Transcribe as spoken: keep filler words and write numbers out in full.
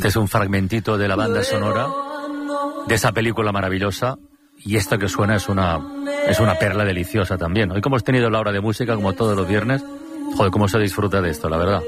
Este es un fragmentito de la banda sonora de esa película maravillosa, y esto que suena es una, es una perla deliciosa también. Hoy, como hemos tenido la hora de música, como todos los viernes, joder, cómo se disfruta de esto, la verdad.